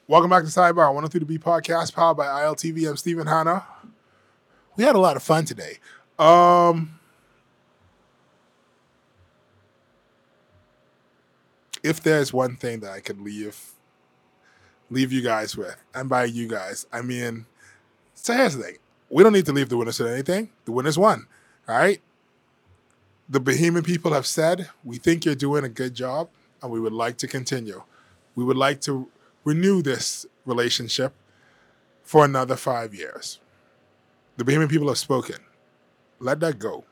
Welcome back to Sidebar, 103 to B podcast, powered by ILTV. I'm Stephen Hanna. We had a lot of fun today. If there's one thing that I could leave you guys with, and by you guys, I mean, so here's the thing. We don't need to leave the winners with anything. The winners won, all right? The Bahamian people have said, we think you're doing a good job, and we would like to continue. We would like to renew this relationship for another 5 years. The Bahamian people have spoken. Let that go.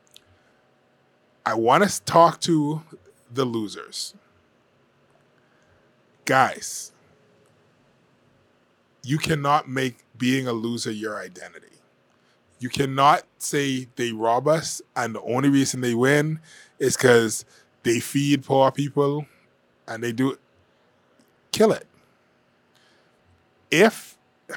I want to talk to the losers. Guys, you cannot make being a loser your identity. You cannot say they rob us and the only reason they win is because they feed poor people and they do. Kill it. It's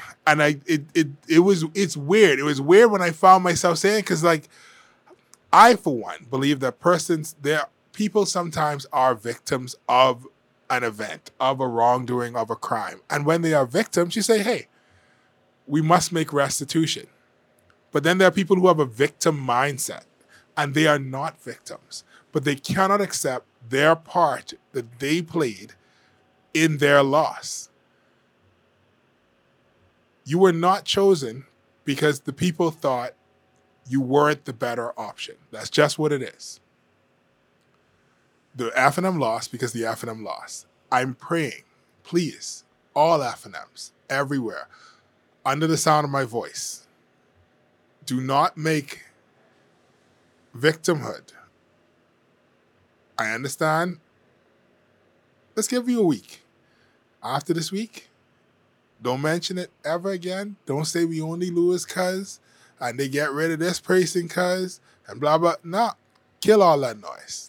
weird. It was weird when I found myself saying, because like, I for one believe that people sometimes are victims of an event, of a wrongdoing, of a crime. And when they are victims, you say, hey, we must make restitution. But then there are people who have a victim mindset and they are not victims, but they cannot accept their part that they played in their loss. You were not chosen because the people thought you weren't the better option. That's just what it is. The F&M lost because the F&M lost. I'm praying, please, all F&Ms, everywhere, under the sound of my voice, do not make victimhood. I understand. Let's give you a week. After this week, don't mention it ever again. Don't say we only lose cuz, and they get rid of this person cuz, and blah, blah. No, kill all that noise.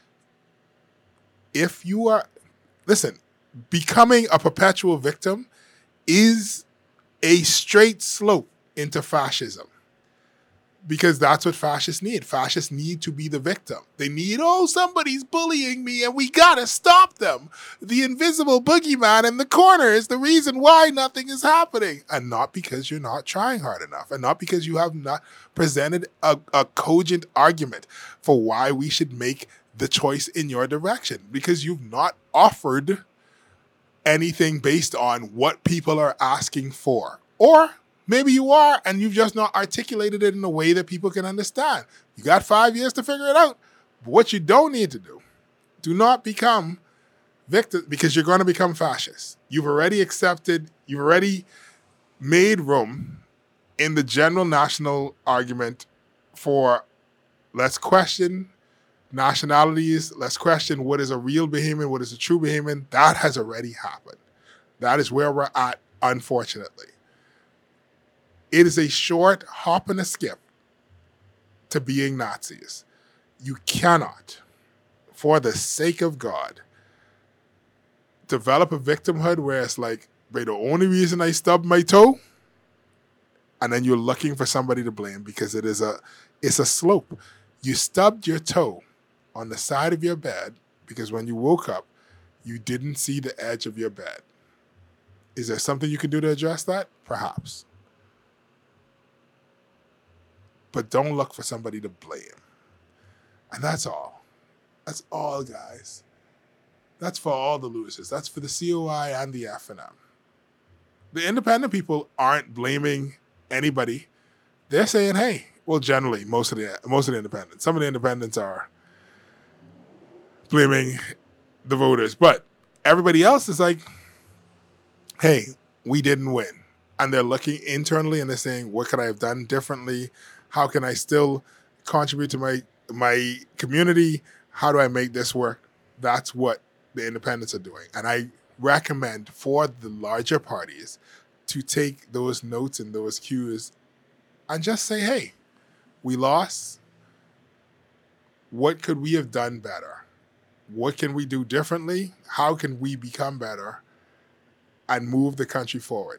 If you are, listen, becoming a perpetual victim is a straight slope into fascism. Because that's what fascists need. Fascists need to be the victim. They need, somebody's bullying me and we gotta stop them. The invisible boogeyman in the corner is the reason why nothing is happening. And not because you're not trying hard enough. And not because you have not presented a cogent argument for why we should make the choice in your direction. Because you've not offered anything based on what people are asking for. Or maybe you are, and you've just not articulated it in a way that people can understand. You got 5 years to figure it out. But what you don't need to do not become victim, because you're going to become fascist. You've already made room in the general national argument for let's question nationalities, let's question what is a real Bahamian, what is a true Bahamian. That has already happened. That is where we're at, unfortunately. It is a short hop and a skip to being Nazis. You cannot, for the sake of God, develop a victimhood where it's like, wait, the only reason I stubbed my toe, and then you're looking for somebody to blame because it's a slope. You stubbed your toe on the side of your bed because when you woke up, you didn't see the edge of your bed. Is there something you can do to address that? Perhaps. But don't look for somebody to blame. And that's all. That's all, guys. That's for all the losers. That's for the COI and the F&M. The independent people aren't blaming anybody. They're saying, hey, well, generally, most of the independents. Some of the independents are blaming the voters. But everybody else is like, hey, we didn't win. And they're looking internally and they're saying, what could I have done differently? How can I still contribute to my community? How do I make this work? That's what the independents are doing. And I recommend for the larger parties to take those notes and those cues and just say, hey, we lost. What could we have done better? What can we do differently? How can we become better and move the country forward?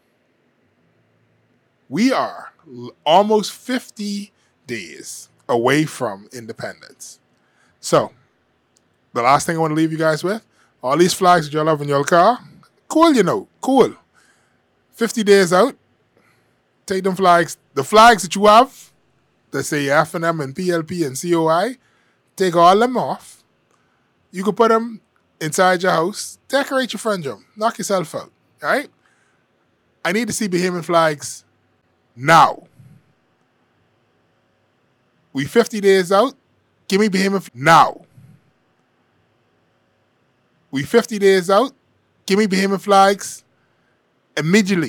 We are almost 50 days away from independence. So, the last thing I want to leave you guys with, all these flags that y'all have in your car, Cool, you know. Cool. 50 days out. Take them flags. The flags that you have, that say FNM and PLP and COI, take all them off. You can put them inside your house. Decorate your front room. Knock yourself out. All right? I need to see Bahamian flags now. We 50 days out. Give me Bahamian now. We 50 days out. Give me Bahamian flags immediately.